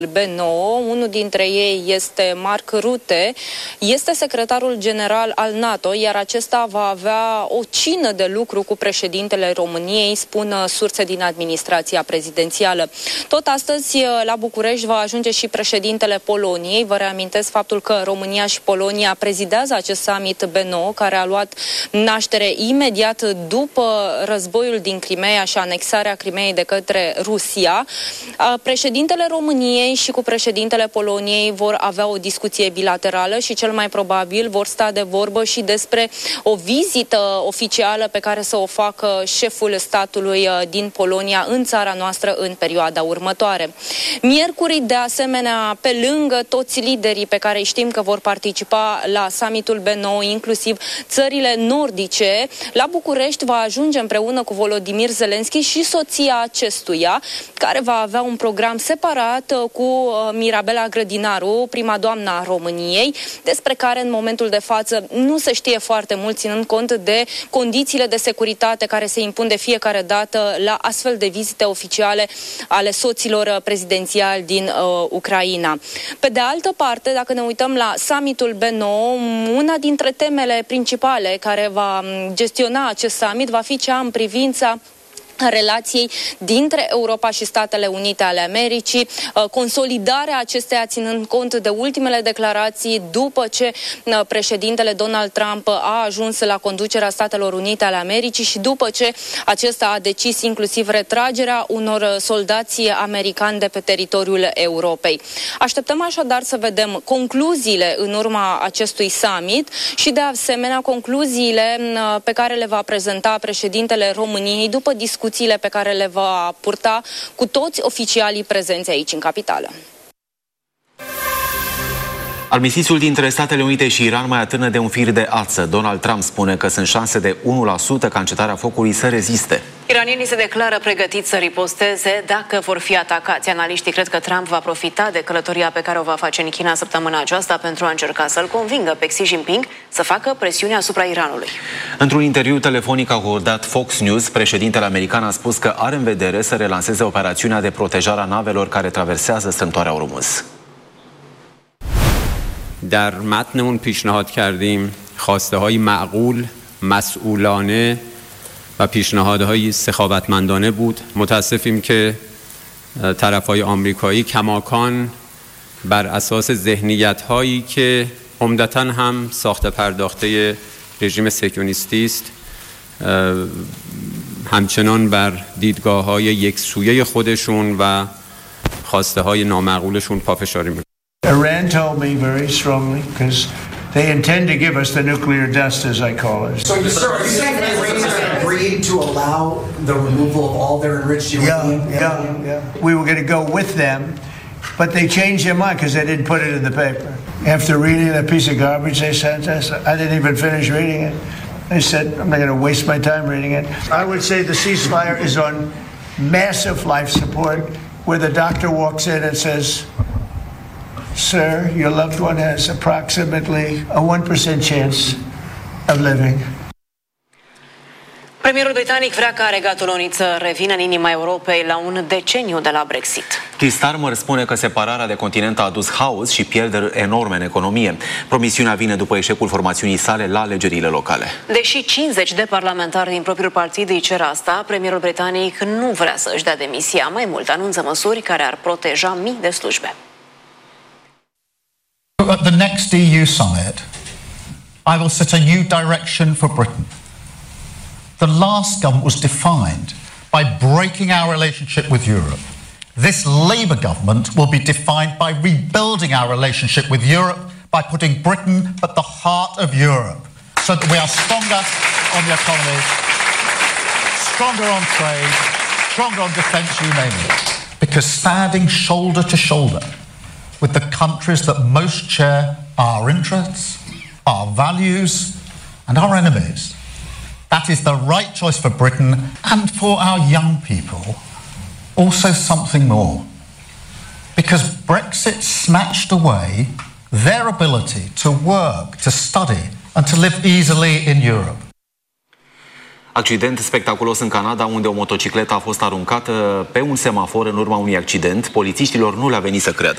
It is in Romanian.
B9, unul dintre ei este Mark Rutte, este secretarul general al NATO, iar acesta va avea o cină de lucru cu președintele României, spun surse din administrația prezidențială. Tot astăzi la București va ajunge și președintele Poloniei. Vă reamintesc faptul că România și Polonia prezidează acest summit B9, care a luat naștere imediat după războiul din Crimeea și anexarea Crimeei de către Rusia. Președintele României și cu președintele Poloniei vor avea o discuție bilaterală și cel mai probabil vor sta de vorbă și despre o vizită oficială pe care să o facă șeful statului din Polonia în țara noastră în perioada următoare. Miercuri, de asemenea, pe lângă toți liderii pe care știm că vor participa la summitul B9, inclusiv țările nordice, la București va ajunge împreună cu Volodymyr Zelensky și soția acestuia, care va avea un program separat cu Mirabela Grădinaru, prima doamna a României, despre care în momentul de față nu se știe foarte mult, ținând cont de condițiile de securitate care se impun de fiecare dată la astfel de vizite oficiale ale soților prezidențiali din Ucraina. Pe de altă parte, dacă ne uităm la summitul B9, una dintre temele principale care va gestiona acest summit va fi cea în privința relației dintre Europa și Statele Unite ale Americii, consolidarea acesteia ținând cont de ultimele declarații după ce președintele Donald Trump a ajuns la conducerea Statelor Unite ale Americii și după ce acesta a decis inclusiv retragerea unor soldați americani de pe teritoriul Europei. Așteptăm așadar să vedem concluziile în urma acestui summit și de asemenea concluziile pe care le va prezenta președintele României după discuții pe care le va purta cu toți oficialii prezenți aici în capitală. Armistițiul dintre Statele Unite și Iran mai atârnă de un fir de ață. Donald Trump spune că sunt șanse de 1% ca încetarea focului să reziste. Iranienii se declară pregătiți să riposteze dacă vor fi atacați. Analiștii cred că Trump va profita de călătoria pe care o va face în China săptămâna aceasta pentru a încerca să-l convingă pe Xi Jinping să facă presiune asupra Iranului. Într-un interviu telefonic acordat Fox News, președintele american a spus că are în vedere să relanseze operațiunea de protejare a navelor care traversează strâmtoarea Ormuz. در متن اون پیشنهاد کردیم خواسته‌های معقول، مسئولانه و پیشنهادهای سخاوتمندانه بود. متاسفیم که طرف‌های آمریکایی کماکان بر اساس ذهنیت‌هایی که عمدتاً هم ساخته پرداخته رژیم صهیونیستی است، همچنان بر دیدگاه‌های یکسویه خودشون و خواسته‌های نامعقولشون پافشاری می‌کنند. Iran told me very strongly, because they intend to give us the nuclear dust, as I call it. So, sir, are you saying that Iran has agreed to allow the removal of all their enriched uranium? Yeah. We were going to go with them, but they changed their mind because they didn't put it in the paper. After reading that piece of garbage they sent us, I didn't even finish reading it. They said, I'm not going to waste my time reading it. I would say the ceasefire is on massive life support, where the doctor walks in and says, Sir, your loved one has approximately a 1% chance of living. Premierul britanic vrea ca Regatul Unit să revină în inima Europei la un deceniu de la Brexit. Keir Starmer spune că separarea de continent a adus haos și pierderi enorme în economie. Promisiunea vine după eșecul formațiunii sale la alegerile locale. Deși 50 de parlamentari din propriul partid îi cer asta, premierul britanic nu vrea să își dea demisia. Mai mult, anunță măsuri care ar proteja mii de slujbe. At the next EU summit, I will set a new direction for Britain. The last government was defined by breaking our relationship with Europe. This Labour government will be defined by rebuilding our relationship with Europe, by putting Britain at the heart of Europe, so that we are stronger on the economy, stronger on trade, stronger on defence, you name it. Because standing shoulder to shoulder with the countries that most share our interests, our values, and our enemies. That is the right choice for Britain and for our young people. Also something more. Because Brexit snatched away their ability to work, to study, and to live easily in Europe. Accident spectaculos în Canada, unde o motocicletă a fost aruncată pe un semafor în urma unui accident. Polițiștilor nu le-a venit să creadă.